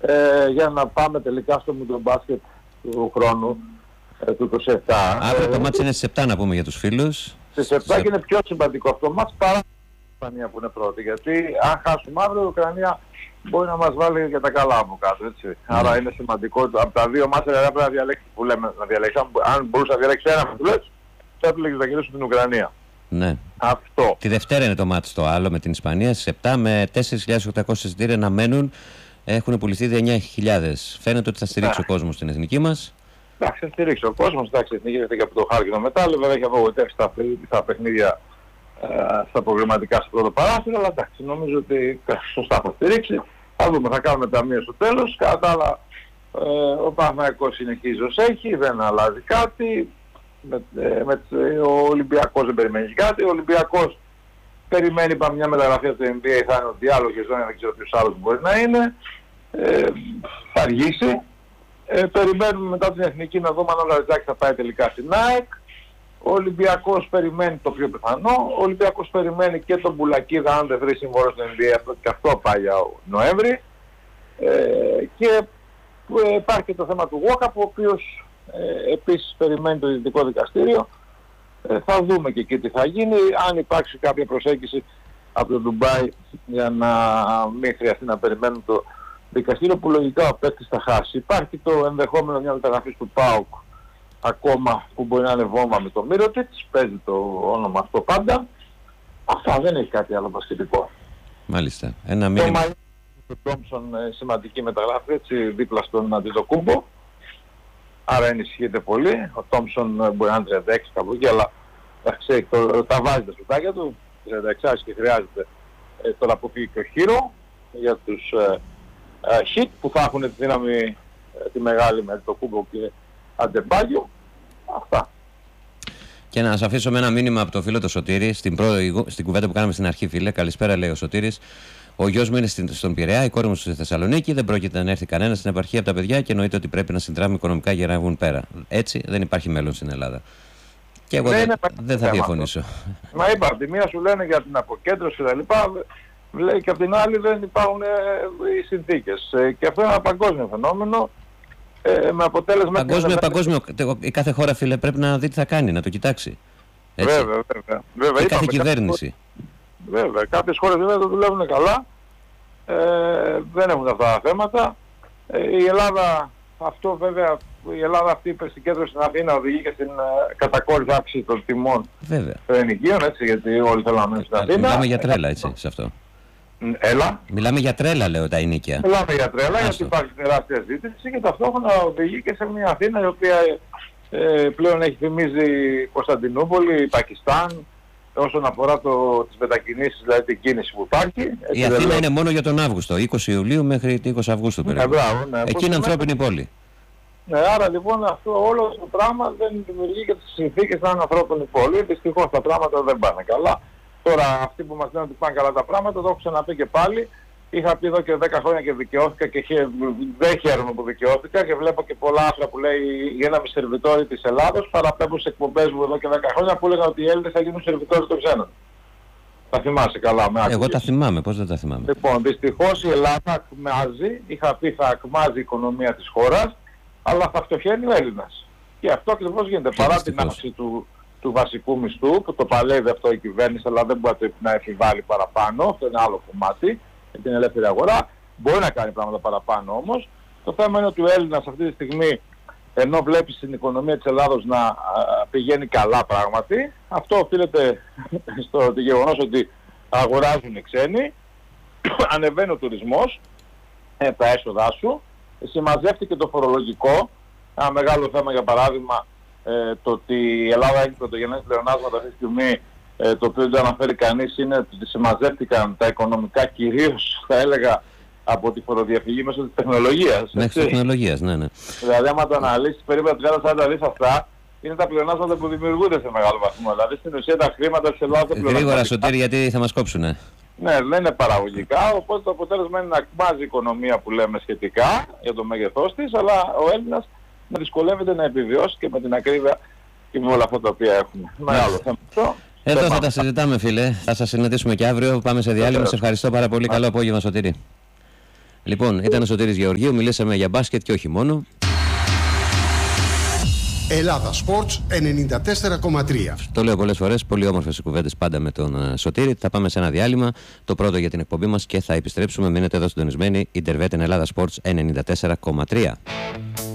για να πάμε τελικά στο μπάσκετ του χρόνου του 27. Αύριο το μάτς είναι στις 7 να πούμε για τους φίλους. Στις 7 και είναι πιο σημαντικό αυτό το μάτς παρά η Ισπανία που είναι πρώτη. Γιατί αν χάσουμε αύριο η Ουκρανία μπορεί να μας βάλει για τα καλά από κάτω, έτσι. Άρα είναι σημαντικό. Από τα δύο μάτς πρέπει να διαλέξει που λέμε να διαλέξει. Αν μπορούσε να διαλέξει ένα που λες, θα έπλεγες να γυρίσουν την Ουκρανία. Ναι. Αυτό. Τη Δευτέρα είναι το μάτς το άλλο με την Ισπανία στις 7 με 4.800 εισιτήρια να μένουν. Έχουν πουληθεί 9.000. Φαίνεται ότι θα στηρίξει ο κόσμος στην εθνική μας. Εντάξει, θα στηρίξει ο κόσμος. Εντάξει, η εθνική έρχεται και από το χάρκινο μετάλλιο. Βέβαια έχει απογοητεύσει τα παιχνίδια στα προγραμματικά στο πρώτο παράθυρο. Αλλά εντάξει, νομίζω ότι σωστά θα στηρίξει. Θα δούμε, θα κάνουμε ταμείο στο τέλος. Κατά τα άλλα, ο Παναθηναϊκός συνεχίζει ως έχει, δεν αλλάζει κάτι. Ο Ολυμπιακός δεν περιμένει κάτι. Ο Ολυμπιακός περιμένει μια μεταγραφή από το NBA, θα είναι ο διάλογος και ζώνη, δεν ξέρω ποιος άλλος μπορεί να είναι. Θα αργήσει. Περιμένουμε μετά την εθνική να δούμε αν ο Λαριτζάκης θα πάει τελικά στην ΑΕΚ. Ο Ολυμπιακός περιμένει το πιο πιθανό. Ο Ολυμπιακός περιμένει και τον Μπουλακίδα αν δεν βρει συμβόλαιο στο NBA, και αυτό πάει για Νοέμβρη. Και υπάρχει και το θέμα του Γόκαπ, ο οποίος επίσης περιμένει το Δυτικό Δικαστήριο. Θα δούμε και εκεί τι θα γίνει, αν υπάρξει κάποια προσέγγιση από το Ντουμπάι για να μην χρειαστεί να περιμένουν το δικαστήριο που λογικά ο παίκτης θα χάσει. Υπάρχει το ενδεχόμενο μια μεταγραφή του ΠΑΟΚ ακόμα που μπορεί να είναι βόμβα με το Μύρωτιτς, παίζει το όνομα αυτό πάντα. Αυτά, δεν έχει κάτι άλλο πασχετικό. Μάλιστα. Ένα μήνυμα. Το Τόμψον σημαντική μεταγραφή, έτσι δίπλα στον Αντιτοκούμπο. Άρα ενισχύεται πολύ. Ο Τόμψον μπορεί να είναι 36 κάπου εκεί, αλλά τα βάζει τα σουτάκια του, 36 και χρειάζεται τώρα που φύγει και ο Χίρο για τους Χιτ που θα έχουν τη δύναμη τη μεγάλη με το Κούμπο και Αντεμπάγιο. Αυτά. Και να σας αφήσω με ένα μήνυμα από το φίλο το Σωτήρη στην κουβέντα που κάναμε στην αρχή, φίλε. Καλησπέρα, λέει ο Σωτήρης. Ο γιος μου είναι στον Πειραιά, η κόρη μου στη Θεσσαλονίκη. Δεν πρόκειται να έρθει κανένα στην επαρχία από τα παιδιά και εννοείται ότι πρέπει να συνδράμουμε οικονομικά για να βγουν πέρα. Έτσι δεν υπάρχει μέλλον στην Ελλάδα. Και εγώ δεν θα διαφωνήσω. Μα είπα, από τη μία σου λένε για την αποκέντρωση και τα λοιπά, λέει και από την άλλη δεν υπάρχουν οι συνθήκες. Και αυτό είναι ένα παγκόσμιο φαινόμενο. Με αποτέλεσμα. Παγκόσμιο. Η κάθε χώρα, φίλε, πρέπει να δει τι θα κάνει, να το κοιτάξει. Έτσι. Βέβαια. Η κάθε κυβέρνηση. Βέβαια, κάποιες χώρες βέβαια το δουλεύουν καλά, δεν έχουν αυτά τα θέματα. Η Ελλάδα, αυτό βέβαια, η Ελλάδα αυτή η συγκέντρωση στην Αθήνα οδηγεί και στην κατακόρυφη αύξηση των τιμών των ενοικίων, έτσι, γιατί όλοι θέλουν να μείνουν στην Αθήνα. Μιλάμε για τρέλα, έτσι, σε αυτό. Έλα. Μιλάμε για τρέλα, λέω, τα ενοικία. Μιλάμε για τρέλα, γιατί υπάρχει τεράστια ζήτηση και ταυτόχρονα οδηγεί και σε μια Αθήνα η οποία πλέον θυμίζει Κωνσταντινούπολη, Πακιστάν, όσον αφορά τις μετακινήσεις, δηλαδή την κίνηση που υπάρχει. Η Αθήνα είναι μόνο για τον Αύγουστο, 20 Ιουλίου μέχρι 20 Αυγούστου περίπου. Εκεί είναι ανθρώπινη πόλη. Ναι, άρα λοιπόν αυτό όλο το πράγμα δεν δημιουργεί και τις συνθήκες να είναι ανθρώπινη πόλη. Δυστυχώς τα πράγματα δεν πάνε καλά. Τώρα αυτοί που μας λένε ότι πάνε καλά τα πράγματα, το έχω ξαναπεί και πάλι. Είχα πει εδώ και 10 χρόνια και δικαιώθηκα και δεν χαίρομαι που δικαιώθηκα και βλέπω και πολλά άθρα που λέει γίναμε σερβιτόροι της Ελλάδος. Παραπέμπω σε εκπομπές μου εδώ και 10 χρόνια που έλεγαν ότι οι Έλληνες θα γίνουν σερβιτόροι των ξένων. Τα θυμάσαι καλά με άκουγες. Εγώ τα θυμάμαι, πώς δεν τα θυμάμαι. Λοιπόν, δυστυχώς η Ελλάδα ακμάζει, είχα πει θα ακμάζει η οικονομία της χώρας, αλλά θα φτωχαίνει ο Έλληνας. Και αυτό ακριβώς γίνεται. Παρά την αύξηση του βασικού μισθού, που το παλεύει αυτό η κυβέρνηση, αλλά δεν μπορεί να επιβάλλει παραπάνω, αυτό είναι άλλο κομμάτι. Με την ελεύθερη αγορά, μπορεί να κάνει πράγματα παραπάνω όμως. Το θέμα είναι ότι ο Έλληνας αυτή τη στιγμή, ενώ βλέπει στην οικονομία της Ελλάδος να πηγαίνει καλά πράγματι, αυτό οφείλεται στο γεγονός ότι αγοράζουν οι ξένοι, ανεβαίνει ο τουρισμός, τα έσοδά σου, συμμαζεύτηκε το φορολογικό, ένα μεγάλο θέμα για παράδειγμα, το ότι η Ελλάδα έχει πρωτογενές πλεονάσματα αυτή τη στιγμή, το οποίο δεν αναφέρει κανείς, είναι ότι συμμαζεύτηκαν τα οικονομικά κυρίως, θα έλεγα, από τη φοροδιαφυγή μέσω της τεχνολογίας. Μέχρι της τεχνολογίας, ναι. Δηλαδή, άμα το αναλύσεις, περίπου 30-40 δις αυτά είναι τα πλεονάσματα που δημιουργούνται σε μεγάλο βαθμό. Δηλαδή, στην ουσία τα χρήματα της Ελλάδας... Γρήγορα, Σωτήρη, γιατί θα μας κόψουνε. Ναι, δεν είναι παραγωγικά, οπότε το αποτέλεσμα είναι να ακμάζει η οικονομία που λέμε σχετικά για το μέγεθός της, αλλά ο Έλληνας να δυσκολεύεται να επιβιώσει και με την ακρίβεια και με όλα αυτά τα οποία έχουμε. Μεγάλο θέμα αυτό. Εδώ θα τα συζητάμε, φίλε. Θα σας συναντήσουμε και αύριο. Πάμε σε διάλειμμα. Σε ευχαριστώ πάρα πολύ. Καλό απόγευμα, Σωτήρη. Λοιπόν, ήταν ο Σωτήρης Γεωργίου, μιλήσαμε για μπάσκετ και όχι μόνο. Ελλάδα Sports 94,3. Το λέω πολλές φορές, πολύ όμορφες οι κουβέντες πάντα με τον Σωτήρη. Θα πάμε σε ένα διάλειμμα, το πρώτο για την εκπομπή μας, και θα επιστρέψουμε. Μείνετε εδώ συντονισμένοι, Ιντερβέτ Ελλάδα Sports 94,3.